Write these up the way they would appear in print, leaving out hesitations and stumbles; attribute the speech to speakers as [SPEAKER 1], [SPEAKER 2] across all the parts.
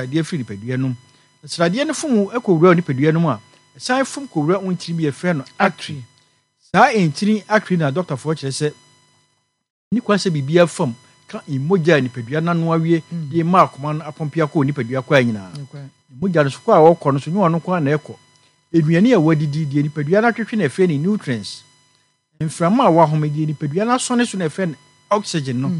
[SPEAKER 1] sradeɛ firi nipadua no sradeɛ no fom ekowura nipadua no mu a san fom kowura ontiri bi efrɛ no artery saa entiri artery na doctor for kyerɛ sɛ ni kwase bibia fam ka imogya nipadua nano awie de ma akoma no apompia kɔ nipadua kwa nyina imogya no so kwa wɔkɔ no so nyo no kwa na ɛkɔ eduane a wadidi de nipadua na twetwe na efrɛ ni nutrients mframa a wahomedie nipadua na so ne so na efrɛ no oxygen no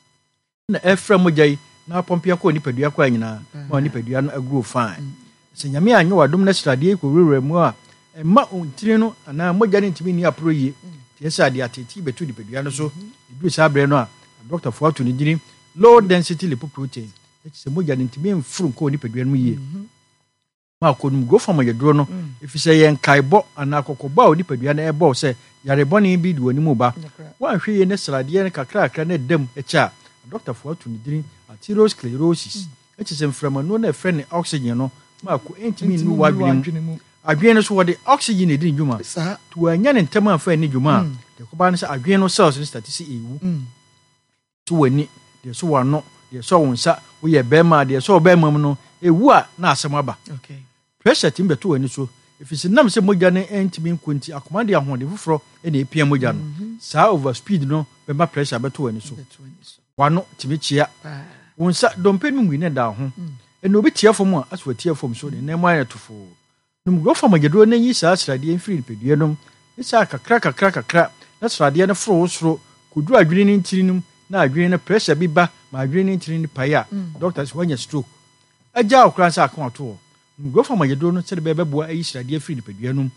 [SPEAKER 1] na efrɛ mogya yi na apompia kɔ nipadua kwa nyina ma nipadua no agrow fine sɛ nyame anyo wadom na sradeɛ kɔ wurwura mu a ɛma ontire no ana mogya ne ntimi ni apro yie tiɛsa de ateti betu nipadua no so edu sa abrɛ no a doctor for ato ne dini low density lipoprotein sɛ mogya ne ntimi mfuru kɔ nipadua no yie ma konum go fam yɛduro no efisɛ yɛn kaibɔ ana akɔkɔbɔ a nipadua no ɛbɔ sɛ yarebɔne bi de wani mu ba wanhwe yɛ ne sradeɛ no kakra na dam ɛkya doctor for ato ne dini atherosclerosis ɛkyɛ mframano na ɛfrɛ ne oxygen no ma ko entimi nu wadwene mu adwene no so wɔde oxygen edi dwuma to anya ne ntɛm afa ni dwuma de kɔba no sɛ adwene no cells no start si ewu to wani de so wano de so wonsa wo yɛ bɛma de so bɛma mu no ewu a na asɛm aba pressure tim beto wani so efisi nam sɛ mogya ne entimi nkonti akoma de ahode foforo na epia mogya no saa over speed no bɛma pressure beto wani so wano timi chia wonsa dompe no mu ne da ho eno obi tia fom a aso tia fom so ne nemo ayɛ tofo num go fam agedro na yi saa sradeɛ mfiri nipadua nom isa kakra na sradeɛ no foro soro kudu adwene ne ntirinum na adwene no pressure bi ba ma adwene ne ntirin pae a doctors wanya stroke agya okran sa akon ato num go fam agedro no sɛ bɛbɛboa ayi sradeɛ firi nipadua nom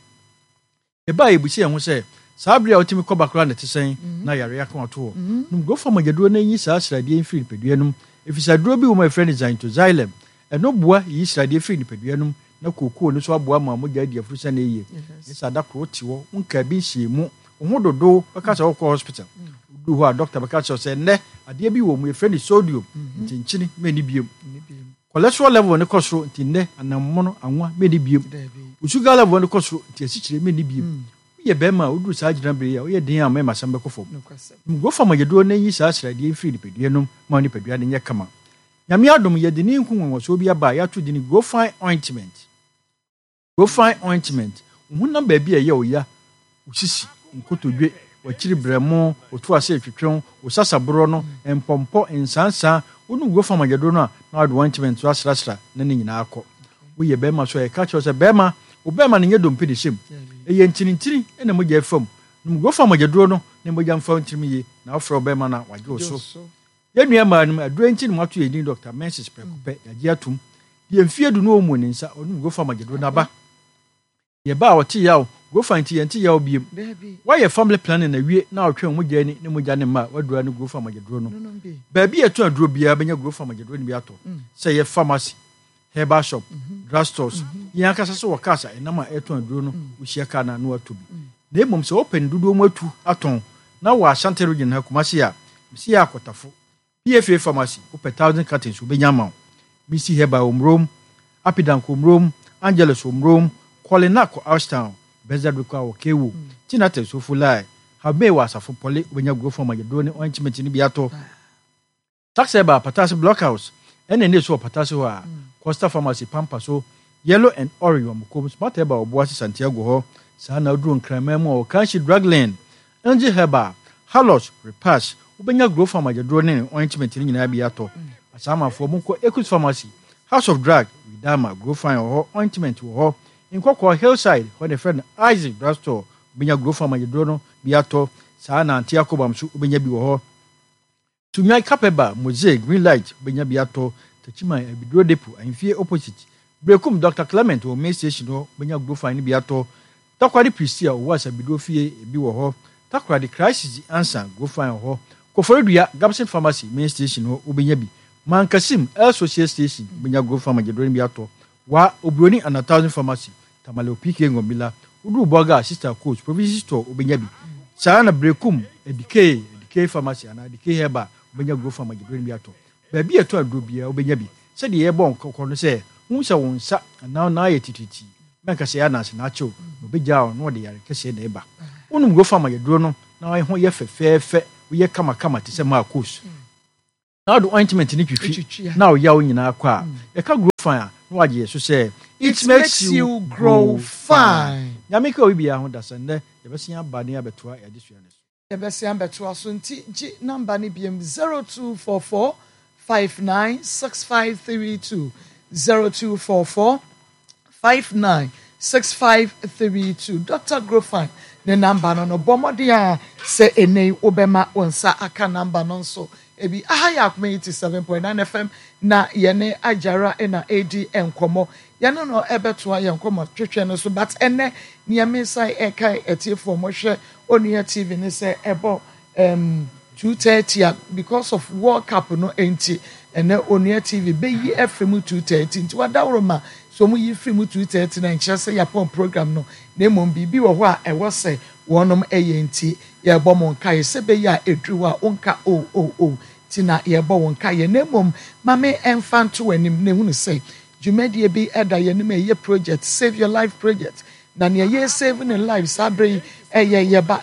[SPEAKER 1] e ba ebusi ho sɛ saa bria otimi kɔba kra na tesɛn na yare akon ato num go fam agedro na yi saa sradeɛ mfiri nipadua nom efisa duro bi wo my friend Zintoxylem eno boa yi sradeɛ firi nipadua nom na kokoo no so aboa ma mogya di afuru sɛ na eye isa da kro ti wo nka bi hyemu ho dodo bɛka sɛ wokɔ hospital du ho a doctor bɛka sɛ nɛ adeɛ bi wo my friend sodium ntinkyini meni biem cholesterol level ne kɔsoro ntinne anammono anwa meni biem sugar level ne kɔsoro ntiasikyire meni biem yɛ bɛma udu saa gyina bere ya oyɛ den a mɛma sam bɛkɔfom go fam agedro na yi saa sradeɛ firi nipadua nom ma nipadua ne nyɛ kama nyame adom yɛ de ne nku wɔn bi aba ya to de ne go fine ointment hunam ba bi ɛyɛ oya usisi nkotodwe wakyiri brɛmo otu ase twetwɛn osasaboro no empɔmpɔ nsansa wonu go fam agedro no na ade ointment so asrasra na ne nyina akɔ wo yɛ bɛma so ɛka kyerɛ sɛ bɛma obema ne nyɛdompe de hyem ɛyɛ ntirintiri ɛna mogya fam num go fam agedro no ne mogya mfa ntirimi ye na ofro obema na wagye so yɛnua ma no aduro nti no mato yɛdin Dr. Mensis Prekopɛ yagye atum de mfie du no omu ne nsa onum go fam agedro na ba ye ba wote yaw go fam nti yɛnti yaw biem wayɛ family planning na wie na otwe mogya ni ne mogya ne ma wadura no go fam agedro no ba bi eto aduro bia benya go fam agedro ni bi ato sɛ yɛ pharmacy herbal shop drugstores yan kasa so wakasa enama eto aduro no uhyia ka na no atobi na emom sɛ open dodo mu atu aton na wa asante region ha kumasi a misi akotafo PFA pharmacy op 1000 cartons ubenya ma misi herbal omrom apidan komrom angelos omrom Kolinaco Ashtown bezadruka okewo tinate sofulai habe wa asafo pole ubenya go fam agedro ne ointment ni bi ato taxeba patas blockhouse ene ne so patas ho a Costa Pharmacy Pampa so Yellow and Orange Mokom Smart Herbal Obuasi Santiago ho saa na duro nkrama mu o Kanshi Drugland Angie Herbal Halos Repass ubenya grow farm agedro ne ointment ni nyina bi ato asama fo mu ko Equus Pharmacy House of Drug Widama grow farm ho ointment ho inkoko Hillside ho the friend Isaac Drugstore ubenya grow farm agedro no bi ato saa na Antiakobam so ubenya bi ho Tumai Kapeba Mosaic Green Light ubenya bi ato Tachima Abidro Depo Anfie opposite Brekum Dr. Clement o main station ho benya grow fine bi ato takwari Pristia o was Abidro fie bi wo ho takwari crisis answer grow fine ho Koforidua Gabson Pharmacy main station ho obenya bi Mankasim El Social Station benya grow fine agedro bi ato wa Obroni and 1000 Pharmacy Tamale PK Ngombila Udu Burger Sister Coach Provision Store obenya bi Sana Brekum DK Pharmacy and DK Herba benya grow fine agedro bi ato baby eto aduro bia obenya bi se de ye bon kokko no se hu se won sa na ye tititi menka se ya na se na acho obegya o no de yare kese na eba unum go fam ageduro no na ho ye fefefe wo ye kama te se ma course Now the ointment ni twitwi. Now ya wo nyina akwa. You can grow fine. No waje so say
[SPEAKER 2] it makes you grow fine.
[SPEAKER 1] Nyame ka obi bia ho da sende. You be sia ba ne abetoa ya desua ne so.
[SPEAKER 2] You be sia betoa so nti gi number ni biem 0244 596532 0244 596532. Dr. Grofine ne number no bomodi a se enei obema onsa aka number no so ebi ahaya 87.9 FM na yene ajara na AD enkomo yano no ebeto aye enkomo twetwe no so but ene niamisa ekai etiefo mo hwe onia TV ne se ebo 2:30 because of World Cup no enti ene onia TV be yi FM 2:30 nti wadawroma so mu yi free mu 2:30 na nkyɛ sɛ yapon program no na mmom bibi wɔ hɔ a ɛwɔ sɛ wɔnom ɛyɛ nti yɛbɔ mo nka yɛ sɛ bɛyɛ a ɛduru a onka o ti na yɛbɔ wɔn nka yɛ na mmom mame ɛmfa nto w'anim na ehunu sɛ dwumadie bi ɛda yɛnim ɛyɛ project Save Your Life project na nea yɛ save ne life saa bere yi ɛyɛ yɛba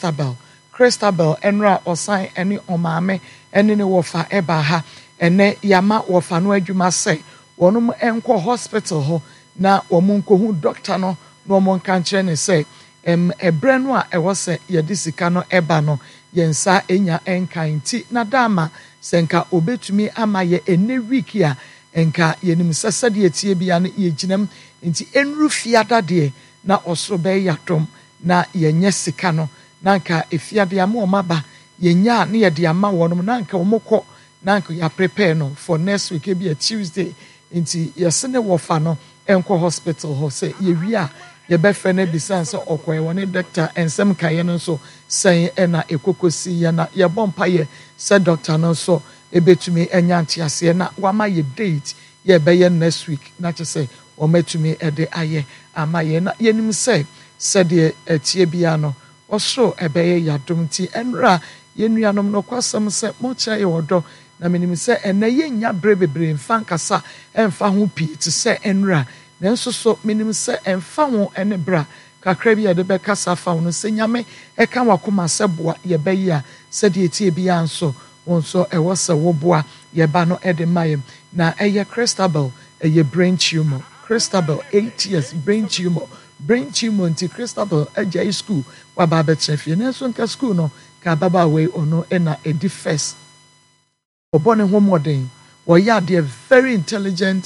[SPEAKER 2] Christabel ɛnra ɔsan ɛne ɔmaame ɛne ne wɔfa ɛba ha ɛnɛ yama wɔfa no adwuma sɛ wɔnom enko hospital ho na wɔn nkohu doctor no na wɔn nka nkyerɛ ne sɛ ebre no a ɛwɔ sɛ yɛde sika no ɛba no yɛnsa enya enkan ti na dama sɛ nka obetumi ama yɛ ene week a nka yɛnim sɛ sɛdeɛ tie bia no yɛgyinam nti enru fiada deɛ na ɔsoro bɛyɛ atom na yɛnyɛ sika no na nka efiade ama wɔn aba yɛnya na yɛde ama wɔn na nka wɔn kɔ na nka yɛ prepare no for next week ebi a Tuesday. Nti yɛsene wɔfa no enko hospital ho sɛ yɛwie a yɛbɛfrɛ no bisan sɛ ɔkɔɛ wɔne doctor ensɛm kaeɛ no nso sɛn ɛna ekokosi yɛ na yɛbɔ mpaeɛ sɛ doctor no nso ebetumi anya nteaseɛ na wama yɛ date yɛbɛyɛ next week na kyerɛ sɛ wɔmatumi ɛde ayɛ ama yɛ na yɛnim sɛ sɛdeɛ ɛtie bia no ɔsoro ɛbɛyɛ yadom nti ɛnra yɛnuanom no kwasɛm sɛ mokyerɛ yɛ wɔdɔ na menim sɛ ɛnɛ yɛnya brɛ bebree mfa nkasa ɛmfa ho pii te sɛ ɛnra nanso so menim sɛ ɛmfa ho ɛne bra kakra bi yɛde bɛkasa fa ho no sɛ nyame ɛka wakoma sɛ boa yɛbɛyi a sɛdeɛ tie bia nso wɔn nso ɛwɔ sɛ woboa yɛba no ɛde ma yɛm na ɛyɛ Christabel ɛyɛ brain tumor Christabel 8 years brain tumor nti Christabel agya school waba abɛkyerɛ fie nanso nka school no ka ababaawa ɔno ɛna ɛdi first ɔbɔ ne ho mmɔden wɔyɛ adeɛ very intelligent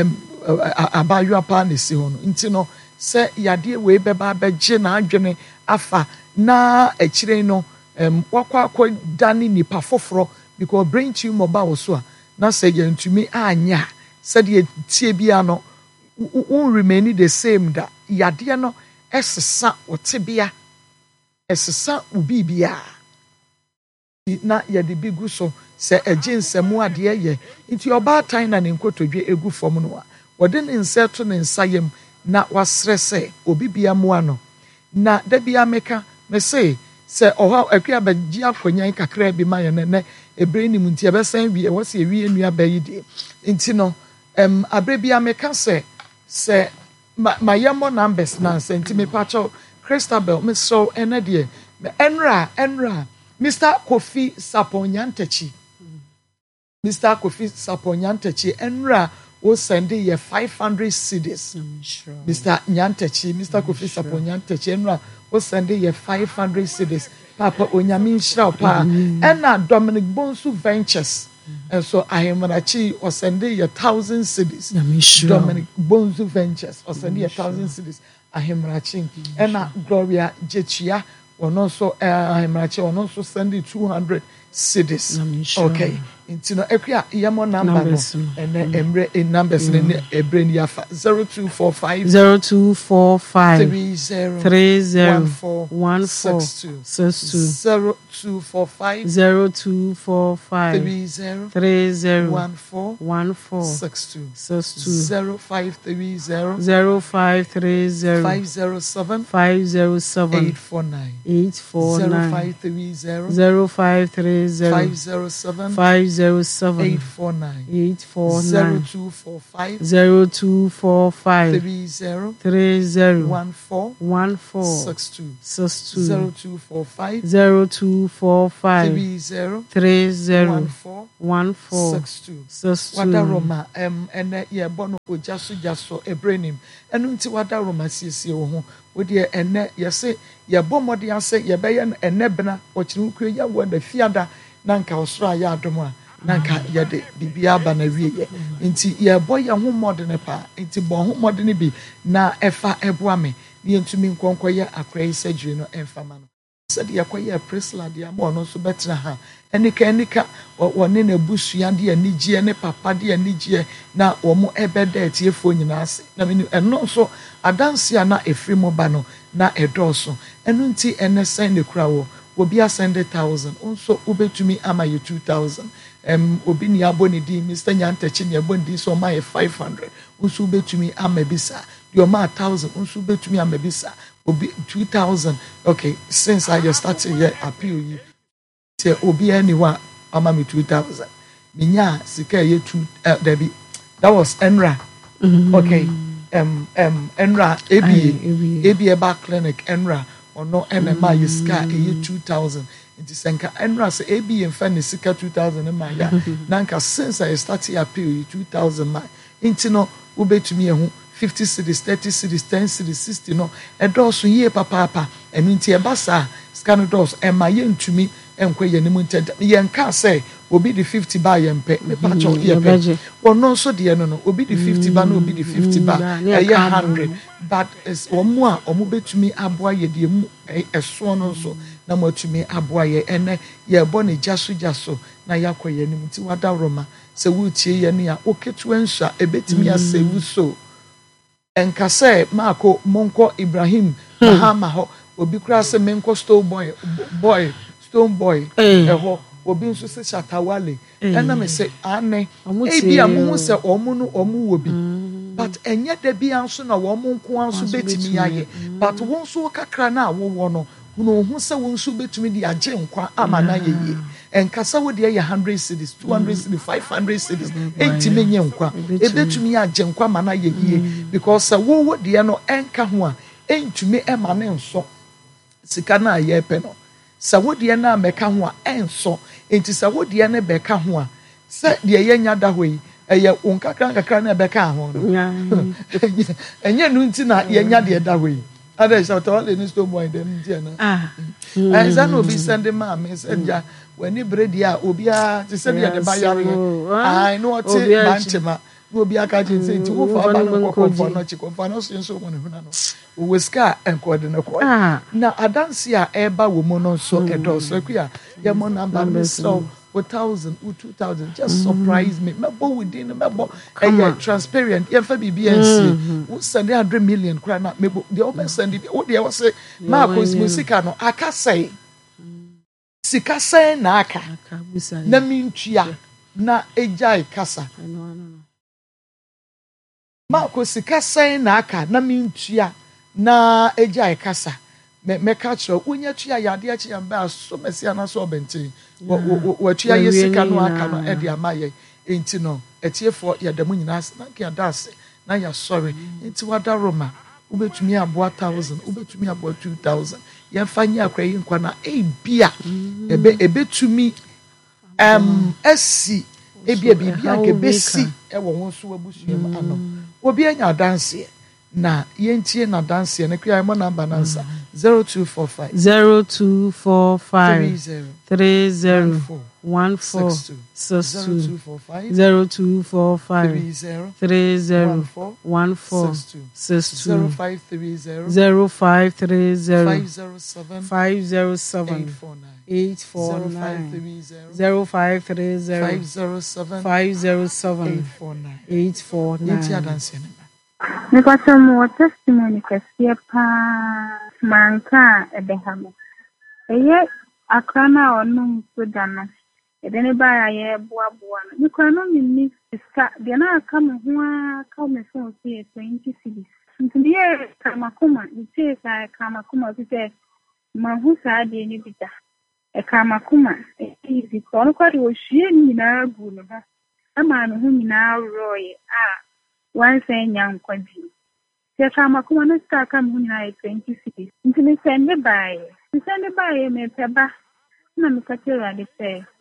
[SPEAKER 2] abayewa paa na esi hɔ no nti no sɛ yadeɛ wei bɛba abɛgye n'adwene afa na akyire no wakɔ dane nipa foforɔ because brain tumor ba wɔ so a na sɛ yɛntumi anya sɛdeɛ tie bia no won remain the same da yadeɛ no ɛsesa wɔte bia ɛsesa obi bia na yɛde bi gu so sɛ ɛgye nsɛmu adeɛ yɛ nti ɔbaatan na ne nkotodwe egu fam no a wɔde ne nsa to ne nsa yam na wasrɛ sɛ obi bia mua no na da bia meka me sɛ ɔhɔ akua bɛgye akɔnyan kakra bi ma yɛ nɛ ebere nim nti ɛbɛsan wie ɛwɔ sɛ ewie nua bɛyi deɛ nti no abere bia meka sɛ ma yɛmmɔ numbers na nsɛ nti mepakyɛw Christabel mesrɛw ɛnɛ deɛ ɛnra Mr. Kofi Saponyantachi enra will send you 500 cedis. Mr. Kofi Saponyantachi enra will send you 500 cedis. Papa Onyamin Shrapa and Dominic Bonsu Ventures. And so I am or send you 1,000 cedis. Dominic Bonsu Ventures or send you 1,000 cedis. I am and Gloria Jechia. Or also, I'm also sending 200 cedis. Okay. Into no area, yamo number and embre in numbers in a brain yafa 0245 507 849 0245 30 14 62 0245 30 14 1462 wada Roma ene ye bono ojaso ebrenim enu nti wada Roma siesie wo ho wo de ene ye se ye bomode ase ye beye ene bena okire kure ya wo da fiada na nka osoro ya adom a na nka ye de bibia ba na wiye nti ye boy ye ho modene pa nti bo ho modene bi na efa eboa me ne ntumi nkonkoye akrai surgery no emfama no said yakoye Priscilla de am ono so betra ha enika wone na busua de anigye ne papa de anigye na wo mo ebeda etiefo nyina ase na me eno so adanse na efrimo ba no na edoso enu nti enesen ne kura wo obi asend 1,000 onso obetumi ama ye 2,000 obi ni aboni di Mr. Nyantachi ni aboni di so ma ye 500 onso obetumi ama bisa your ma 1,000 onso obetumi ama bisa obi 2,000 okay since I just started here appeal you say obi anyone ama me 2,000 minya sika ye 2 debi that was Enra okay Enra ABA back clinic Enra or no NMA you sika ye 2,000 into senka Enra say ABA in fan sika 2,000 ma ya nanka since I started appeal you 2,000 ma into no ubetumi ehu 50 cities, 30 cities, 10 cities, 60 no. Edoso ye papa. Enti ebasa scan dos ema ye ntumi enkwe ye nimu nted. Ye nka say obi the 50 ba ye mpe. Me pa cho ye pe. Ono so de no obi the 50 ba no obi the 50 ba. Ye 100. But is omo a omo betumi aboa ye de mu eso no so na mo tumi aboa ye ene ye bo ne jaso na yakoye nimu ti wada Roma. Se wu tie ye ne a oketu ensa ebetumi asewu so. Enkase mako monko Ibrahim Mahama ho obi kura se menko stone boy eho obi nso se Shatawale ena me se ane ebi amu se omu no omu obi but enye da bia nso na wo mo nko anso betimi aye but won so kakra na wo no no hu se won so betimi di age nkwa ama na ye enkasa wo de ye 100 cities 200 cities 500 cities etimi nye nkwa ebetumi age nkwa ma na ye because wo de no enka ho a entumi ema ne nso sika na ye pe no sa wo de na meka ho a enso enti sa wo de ne beka ho a se de ye nya da ho yi eye unkakra na beka ho no enye nu nti na ye nya de da ho yi ada Shatawale ni stone boy dem nti na eza no bi send ma me send ya wani bredi a obi a ti send ya de ba yare I know what banchema no obi aka ji nti wo fa ba no ko no chiko no so mo ne huna no we ska enko de na ko na adanse a eba wo mo no so edo so akua ye mo number me so 1,000 or 2,000 just surprise me mebo within mebo transparent ye fa BBNC wo send 100 million kra na mebo the open send it wo de wo say ma ko musika no aka say sika say na aka na mintua na ejai kasa ma ko sika say na aka na mintua na ejai kasa me catch unya tua yade achi yamba so mesia na so benti wo tua yesika no aka no e de amaye enti no etiefo yadamu nyina na kia das na ya sorry enti wada Roma ubetumi aboa 1,000 ubetumi aboa 2,000 ye fanya akrai nkwa na bia ebetumi esi ebia bibia ke besi e wo ho so abusuam ano obi anya danse na yentie na dance na kwa mo number nansa 0245 30 14 62 0245 30 14 62 0530 507 849 0530 507 849
[SPEAKER 3] Because more testimony kasi pa manka ebehamo. Eye akrana onum sudana. Edene ba ye boa. Ni kwano mi ska de na aka me ho aka me so se 20 cities. Nti ye kamakuma, nti sa kamakuma se ma hu sa de ni bita. E kamakuma easy. Kono kwari o hwie ni na gu no ha. Ama no hu ni na roye one saying young quadri. The Kamakuma no start come 20 cities. Until they send it by. To send it by me peba. No, me catch you at the say.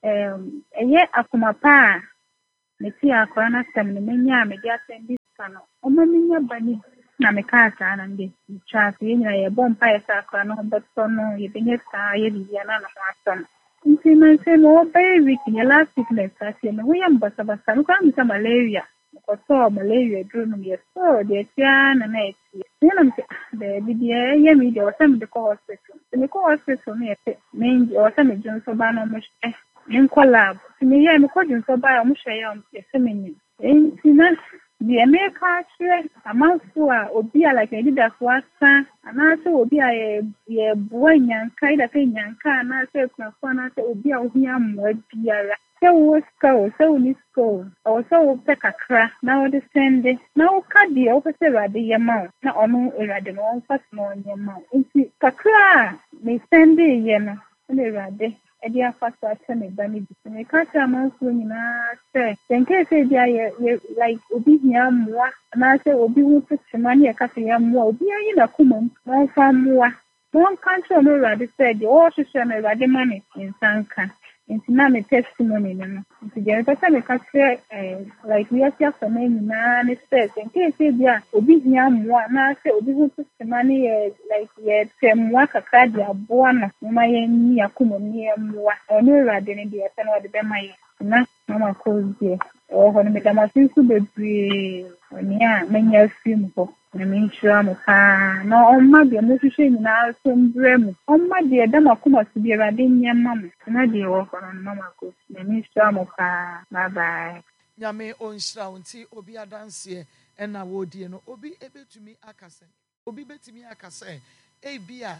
[SPEAKER 3] ɛyɛ akoma pa me ti akora na sɛm ne menya me dia sɛm bi sano ɔma menya bani na me ka asa na nde twa so yenya ye bompa ye sa akora no beto no ye benya sa ye bibia na no aso no nti man sɛ no obey week ye last week na sa se me ho ye mbasa basa no kwa misa malaria ko malaria duru no ye so de tia na na eti ne na me de bibia ye me de o sɛm de ko hospital me ko hospital no ye me o sɛm de junso ba no mo Ninko lab. Me ya me ko jun so ba mo hwe ya se menyi. Enti na the America share amanfo a obi a like leader for asa ana se obi a ye buanya kai da kai nyanka na se kunafo na se obi a ohia mwa biara. Se wo ska se wo ni sko o se wo pe kakra na wo de sende na wo ka de o pe se rade ye ma na ono rade no on fast no nye ma. Enti kakra me sende ye no ne rade edi afasa atene bani bi me ka ta manfo nyina se tenke se dia ye like obi hia mmoa na se obi hu fitima ne ka se ya mmoa obi ayi na kuma mo fa mmoa mo kan to no rade se de o hwehwe me rade mane insanka nti na me testimony no nti je pesa me ka se like we are for me nyina ne se tenke se dia obi hia mmoa na se obi hu fitima ne like ye temmoa kakra de aboa na ma ye ni akuma ni mmoa ono rade ne de pesa no de be maye na mama ko die o ho ne me dama sinsu bebre oni a menya film ko na me nshira mo pa na omma de mo hwehwe nyina so mbre mu omma de dama kuma so bi rade nyama mo na de wo ko no mama ko na me nshira mo pa bye bye
[SPEAKER 2] nyame onshira unti obi adanse na wodie no obi ebetumi akase obi betumi akase ebia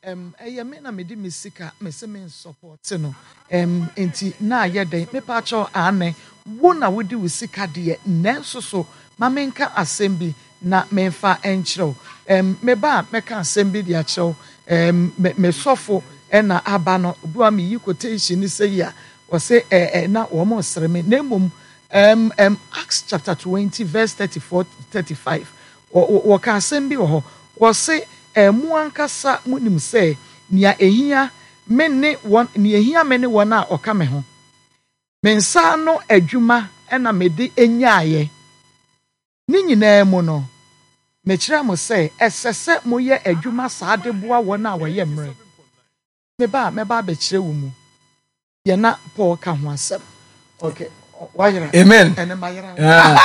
[SPEAKER 2] eye me na me di misika me se me support no enti na ye den me pa cho ane wo na wodi wisika de nenso so ma menka asɛmbi na memfa enkyerɛw me ba meka asɛmbi de akyerɛw me sɔfo na aba no bua me yi quotation ni say ya o say na wo mo sere me na mom Acts chapter 20 verse 34 35 wo ka asɛmbi wo ho wo say mu ankasa munim sɛ nia ehia me ne won nia ehia me ne won a ɔka me ho me nsa no adwuma na me de enyaaye ni nyinaa mu no me kyerɛ mo sɛ ɛsɛsɛ mo yɛ adwuma saa de boa won a wɔyɛ mmerɛ me ba be kyerɛ wo mu ye na Paul ka ho asɛm okay wayera
[SPEAKER 4] amen
[SPEAKER 2] ene mayera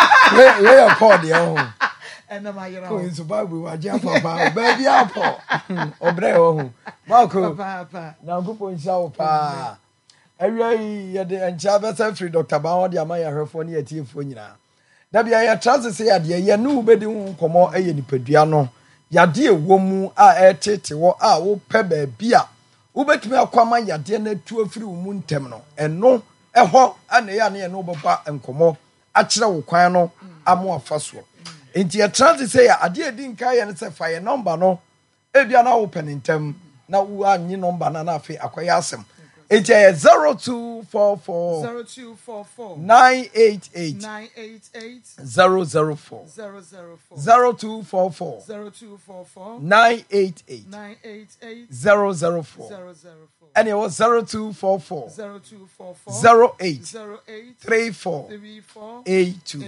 [SPEAKER 4] we Paul de ho
[SPEAKER 2] ene mayera
[SPEAKER 4] ko in so Bible wa je papa baby apo obre ho Marco
[SPEAKER 2] papa
[SPEAKER 4] na gupo nsa wo pa awia ye de encha besa free Dr. Ban de amaya hwefo ne yetiefo nyina da bia ye trust say ade ye no ubedi hu komo eye nipadua no yade ewo mu a etete wo a wo pe ba bia ubetumi akwama yade na tu afiri wo mu ntem no eno eho ana ye na ye no baba enkomo a kire wo kwan no amo afaso enti ye trust say ade edi nka ye ne se fa ye number no ebia na wo penentem na wo anyi number na afi akoya asem enti 0244 988 004 0244 988 004 and it was 0244 08 34 82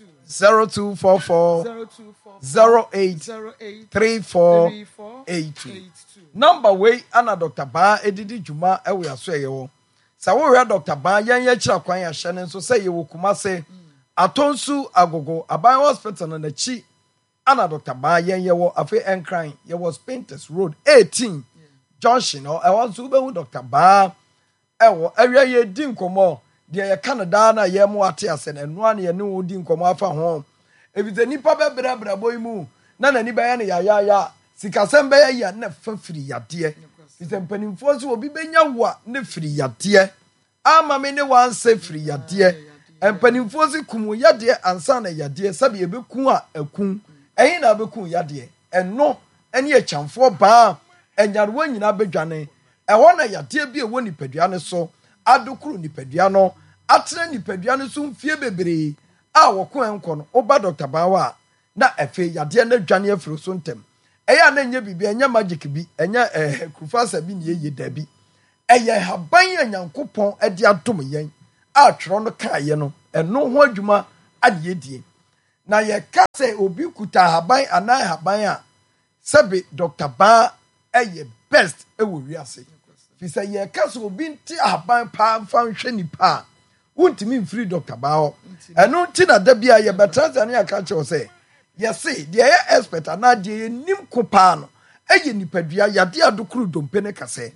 [SPEAKER 4] 0244 08 34 82 number way ana Dr. Ba edidi juma ewe aso yewo sa wo hwe Dr. Ba yan ye kira kwan ya hye ne nso se yewo kuma se atonsu agogo aban hospital na chi ana Dr. Ba yan yewo afi enkran yewo Painters Road 18 junction o e won so be hu Dr. Ba ewo awia ye di nkomo de ye Canada na ye mo ate ase na enu ana ye ne wo di nkomo afa ho ebize nipa bebrabra boyimu na nani ba ya ne ya sikasem be ya na fafiri yade isempanimfo so obi benya wa ne firi yade ama me ne wan se firi yade empanimfo si kumu yade ansa na yade sabe ebeku a akun eyin na beku yade eno ene ye chamfo ba enyarewa nyina bedwane eho na yade bi ewo nipadua ne so adokuru nipadua no atere nipadua ne so mfie bebre a woko enko no oba Dr. Bawa na efe yade na dwane afiro so ntem eya na nye bibia enya magic bi enya kurufasa bi ne ye dabi ɛyɛ haban a Nyankopɔn ɛde adom yɛn a twerɛ no kaeɛ no ɛno ho adwuma ade yɛdie na yɛka sɛ obi kuta haban anaa haban a sɛbe Dr. Baa ɛyɛ best ɛwɔ wiase fi sɛ yɛka sɛ obi nte haban paa mfa nhwɛ nipa a wontumi mfiri Dr. Baa hɔ ɛno nti na da bia yɛbɛtra sɛ ne yɛka kyerɛw sɛ yɛse deɛ ɛyɛ expert anaa deɛ yɛnim ko paa no ɛyɛ nipadua yadeɛ adokoro dompe ne kasɛ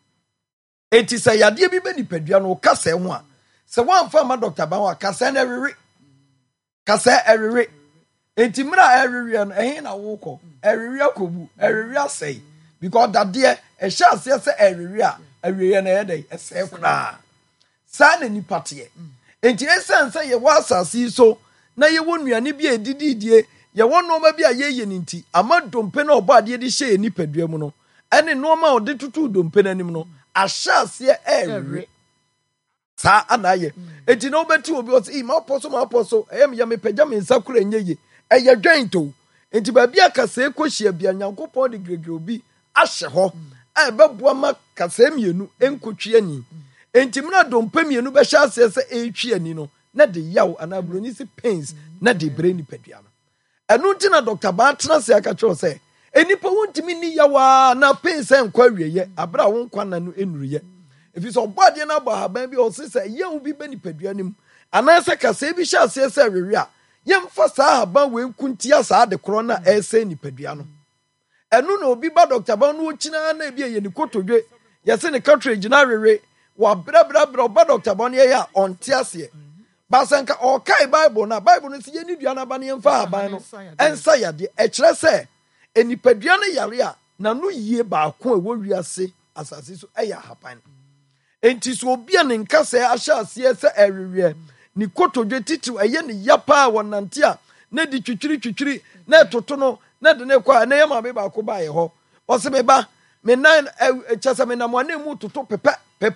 [SPEAKER 4] enti sɛ yadeɛ bi bɛ nipadua no kasɛ ho a sɛ woamfa ma Dr. Baa ho a kasɛ no ɛwewe kasɛ ɛwewe enti mmerɛ a ɛwewe no ɛhe na wokɔ ɛwewe akɔbu ɛwewe asɛe because dadeɛ ɛhyɛ aseɛ sɛ ɛwewe a ɛwewe no ɛyɛ dɛ ɛsɛe koraa saa na nipa teɛ enti ɛsiane sɛ yɛwɔ asase yi so na yɛwɔ nnuane bi a ɛdididie yɛwɔ nneɛma bi a yɛyɛ ne nti ama dompe na ɔbɔ adeɛ de hyɛ nipadua mu no ɛne nneɛma a ɔde tutu dompe n'anim no ahyɛ aseɛ ɛɛwe saa anayɛ enti na wobɛti obi ɔsɛ ma apɔ so ɛyɛ me mepagya me nsa kora nyɛ ye ɛyɛ dwan to enti baabi a kasɛe kɔhyia bia Nyankopɔn de gregre obi ahyɛ hɔ a ɛbɛboa ma kasɛe mmienu ɛnkɔtwi ani enti mena dompe mmienu bɛhyɛ aseɛ sɛ ɛtwi ani no na de yaw anaa buroni si pains na de brɛ nipadua no ɛno nti na Dr. Baa tena se aka kyerɛw sɛ enipa wontimi ni yawa na pains ɛnkɔ awieyɛ abra wo nkwa na no ɛnuruyɛ efi sɛ ɔbɔ adeɛ no abɔ haban bi ɔse sɛ yɛwo bi bɛ nipadua nim anaasɛ kasɛe bi hyɛ aseɛ sɛ awewe a yɛmfa saa haban wei nkuntia saa de korɔ no a ɛsɛ nipadua no ɛno na obi ba Dr. Baa no wɔkyinaa na ebi ɛyɛ ne kotodwe yɛse ne cartridge na awewe wabrɛbrɛbrɛ ɔba Dr. Baa no yɛyɛ a ɔnte aseɛ basanka ɔkae Bible no sɛ yɛni dua no aba no yɛmfa haban no ɛnsa yadeɛ ɛkyerɛ sɛ enipadua no yare a n'ano yie baako a ɛwɔ wiase asase so ɛyɛ haban enti so obi a ne nkasɛɛ ahyɛ aseɛ sɛ ɛweweɛ ne kotodwe titiw ɛyɛ ne ya paa wɔ nante a na de twitwiri na ɛtoto no na de ne kɔ a na yɛ maame baako baayɛ hɔ ɔsɛ me ba me nan kyɛ sɛ menam ane mu toto pepɛ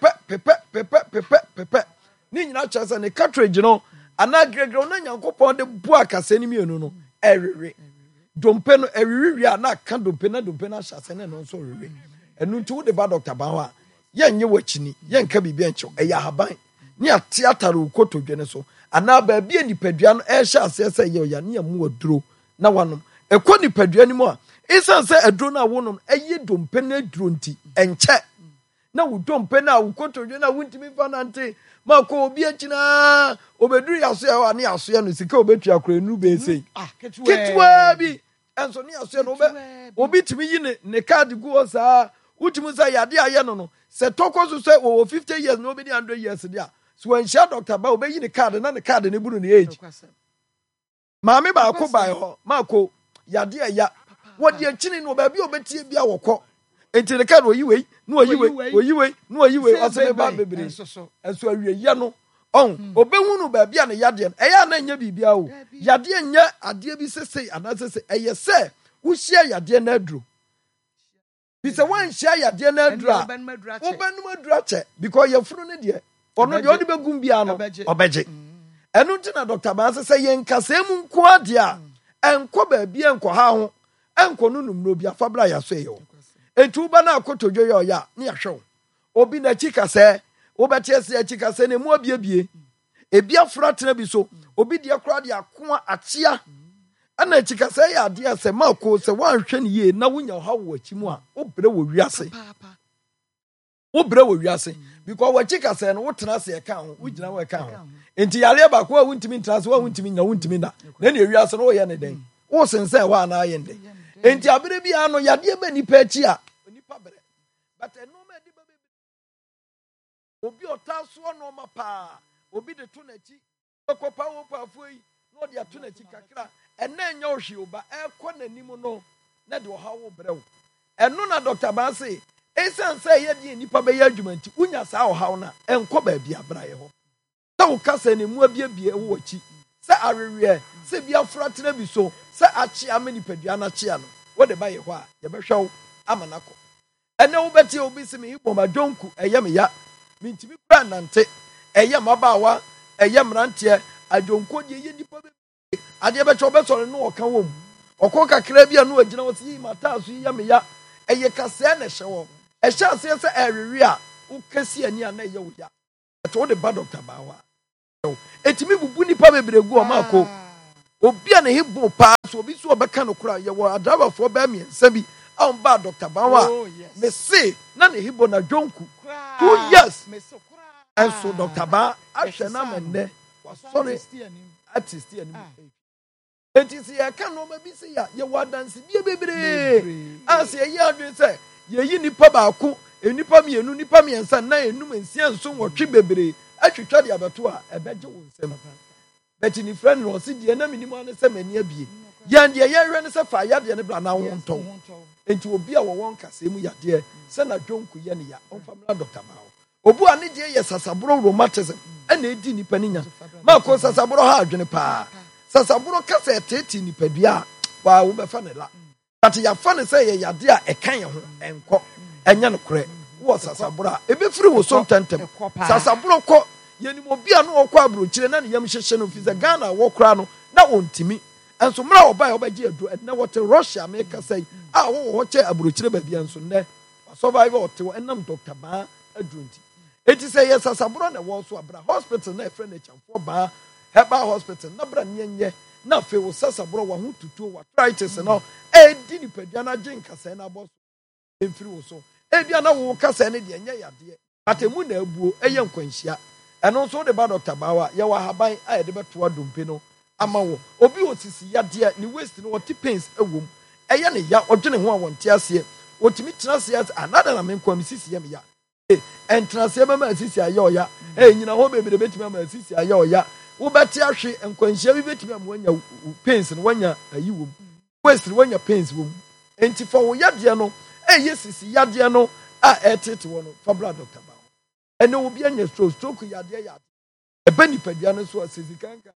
[SPEAKER 4] ne nyina kyerɛ sɛ ne cartridge no anaa gregre na Nyankopɔn de boa kasɛ no mmienu no ɛwewe dompe no ɛwewe wie a na aka dompe no ahyɛ asɛ ne no nso wewe ɛno nti wode ba Dr. Baa hɔ a yɛnyɛ w'akyini yɛnka biribi nkyɛw ɛyɛ ahaban ne ate atare wo kotodwe ne so anaa baabi a nipadua no ɛhyɛ aseɛ sɛ yɛ ɔya ne yɛmu aduro na wanom ɛkɔ nipadua no mu a ɛsiane sɛ aduro no a wonom ɛyɛ dompe no aduro nti ɛnkyɛ na wo dompe no a wo kotodwe no a wontimi fa nante ma kɔ obi akyinaa obɛduru yɛasoɛ hɔ a ne yɛasoɛ no sika obɛtua kora nnuru bɛɛsei ketewaa bi ɛnso ne yɛasoɛ no obi tumi yi ne card gu hɔ saa wotumi sɛ yɛade ayɛ no sɛ tɔkɔ so sɛ wɔwɔ 50 years na obɛdi 100 years de a so wanhyia Dr. Baa obɛyi ne card na ne card ne buru ne age maame baako bae hɔ maako yɛade ɛya wɔde akyini no baabi a obɛtie bia wɔkɔ enti ne card oyi wei na oyi wei ɔsɛ ba bebree ɛso awieyɛ no obɛhu no baabi a ne yadeɛ no ɛyɛ na nyɛ biribia o yadeɛ nyɛ adeɛ bi sesei anaasese ɛyɛ sɛ wohyia yadeɛ no aduro bi sɛ woanhyia yadeɛ no aduro a wobɛnom aduro akyɛ because yɛfunu no deɛ ɔno deɛ ɔde bɛgum biara no ɔbɛgye ɛno nti na Dr. Baa sɛ yɛnkasɛe mu nko adeɛ a ɛnkɔ baabi ɛnkɔ ha ho ɛnkɔ no numno bi afa bra yɛaso ɛyɛ wo enti woba no akotodwo yɛ ɔyɛ a ne yɛhwɛ wo obi n'akyi kasɛɛ wobɛteɛ sɛ akyi kasɛɛ ne mu abiebie ebi aforo atena bi so obi deɛ koraa de akoa akyea ɛna akyi kasɛɛ yɛ adeɛ sɛ maako sɛ woanhwɛ ne yie na wonya ɔhaw wɔ akyi mu a wobrɛ wɔ wiase because wɔakyi kasɛɛ no wotena ase ɛka ho wogyina wo ɛka ho enti yareɛ baako a wontumi ntena ase wontumi nya wontumi na ne wiase no woyɛ ne dɛn wosensɛn hɔ anaa yɛ ndɛ enti abere biara no yadeɛ bɛ nipa akyi a nipa brɛ but ɛnoma ɛde ba bebree obi ɔtaa soɔ nɔɔma paa obi de to n'akyi ɔkɔpa wɔ paafoɔ yi na ɔde ato n'akyi kakra ɛnna ɛnyɛ ɔhwe oba ɛkɔ n'anim no na de ɔhaw wo brɛ wo ɛno na Dr. Baa se ɛsiane sɛ ɛyɛ deɛ nipa bɛyɛ adwuma nti wonya saa ɔhaw no a ɛnkɔ baabi abrayɛ hɔ sɛ wo kasa ne mu abiebie wɔ akyi sɛ aweweɛ sɛ bi aforo atena bi so sɛ akyea ma nipadua no akyea no wode ba yɛ hɔ a yɛbɛhwɛ wo ama no akɔ ɛnɛ wobɛte obi sɛ meyibɔ madwonku ɛyɛ me ya mentimi kura nante ɛyɛ mmabaawa ɛyɛ mmeranteɛ adwonko deɛ ɛyɛ nipa bɛbie adeɛ bɛkyɛ wobɛsɔre no ɔka wɔ mu ɔkɔ kakra bi a no agyina wɔ sɛ yi mataa so yi yɛ me ya ɛyɛ kasɛɛ na ɛhyɛ wɔ ɛhyɛ aseɛ sɛ ɛwewe a ukasi ani ana ye wo ya eto de ba Dr. Bawa etimi bubu nipa bebregu o mako obi a ne hebo pa so obi so obeka no kura ye wo adaba fo ba miensa bi a on ba Dr. Bawa me say na ne hebo na dwonku 2 years me so kura and so Dr. Ba ahwe na menne wasori artist ani enti se ya ka no ma bi se ya ye wo dance bi bebre as ye ya adwen se ye yi nipa ba ko enipa mienu nipa miensa na enum ensia nso wotwe bebre atwitwa de abeto a ebeje wo nsem but ni friend no se de na minimum ne se mani abie yan de ye hwe ne se fa ya de ne bra na wo nton enti obi a wo won kase mu ya de se na dwonku ye ne ya onfamla Dr. Bawo obu a ne de ye sasabro rheumatism na edi nipa ni nya ma ko sasabro ha adwene pa sasabro kasa eteti nipadua wa wo be fa ne la but ya fa ne se ye yade a ekan ye ho enko enya no kore wo sasabro a ebe firi wo so tentem sasabro ko yenim obi a no okọ abrochire na ne yam hyehye no fiza Ghana wo kora no na ontimi enso mra oba obagye adu na wote Russia make say a wo ho che abrochire ba bia enso ne survivor ote enam Dr. Ba adunti eti say yes sasabro na wo so abra hospital na friend na chamfo ba heba hospital na bra nyenye na fe wo sasabro wa ho tutuo wa arthritis no edi ni padua na gye nkasa na boss emfiri wo so ebia na wo kasa ne de enye yade atemu na abuo eye nkwanhia eno so de ba Dr. Bawa ye wa haban a ye de beto adompe no ama wo obi osisi yade ni waste no what pains ewom eye ne ya odwene ho a wonte ase otimi tena se another na menkwam sisi ye me ya entra se ba ma sisi aye oya nyina ho bebere betimi ma sisi aye oya wo beti ahwe nkwanhia bi betimi am wanya pains no wanya ayi wom waste no wanya pains wom enti for wo yade no eye sisi yade no a etete wo no fabra Dr. Bawa ene obi anya stroke yade ya ebe nipadua no so asisikanka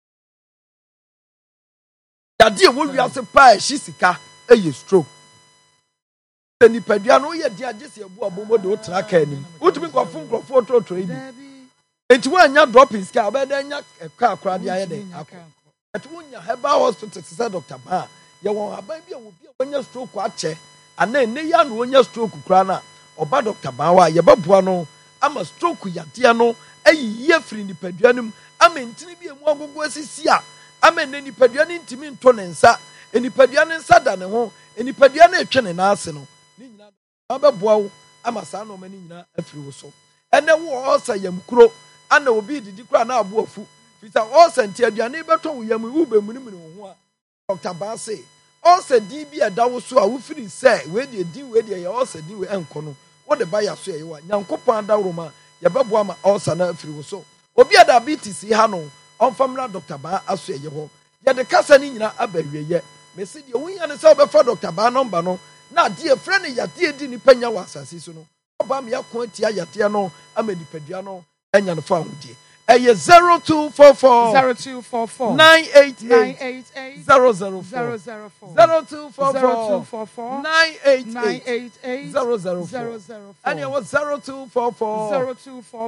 [SPEAKER 4] yade wo wi ase pa ehyi sika eye stroke nipadua no ye de agese abu abomo de otra ka anim utumi kwafo nkrofo trotro ibi enti wo anya dropping sika obeda anya ka akra de aye de akọ enti wo nya herbal hospital se Dr. Ba ye won aban bi a wo bi wonya stroke ache ana ene ya no wonya stroke kra na oba Dr. Bawa ye babua no ama stroke yade no ayiye firi nipadua nim ama ntini bi emu agogo asisi a ama ne nipadua ne ntimi nto ne nsa enipadua ne nsa da ne ho enipadua ne etwe ne naase no ni nyina ababua wo ama saa no mani nyina afiri wo so ene wo osa yamkuro ana obi didi kura na abo afu fisa osa nti aduane beto wo yam wo be munimuni wo ho a Dr. Ba say osa di bi eda wo so a wo firi say we de di we de ye osa di we enko no wo de ba ya so ye wa nyankopon adawroma ye beboa ma osa na afiri wo so obi diabetes ha no onfamra Dr. Ba aso ye ho ye de kasa ni nyina abawieye mesi de wunya ne se obefa Dr. Ba number no na de friend ya de di ni panya wa asase so no oba me yakon atia yate no amanipadua no anya no fa hodie eye 0244 988 004 0244 988 004 and it was 0244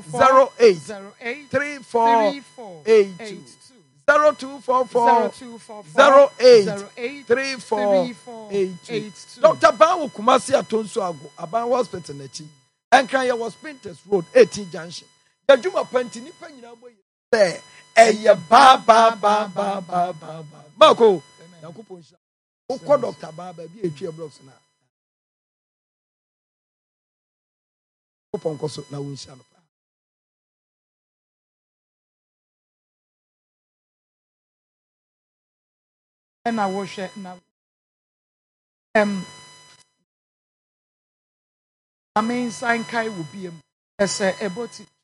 [SPEAKER 4] 08 3482 0244 08 3482 Dr. Bawo Kumasi Atonso Ago Aban Hospital nachi enkran ye was Printers Road 18 Junction Juma panti ni pa nyina boye se eye ba Marco yakopon sha ukọ Dr. Ba bi etwe blocks na ukọ koso na wonsha no pa
[SPEAKER 2] na wo hwe na amen sign kai wo biem ese eboti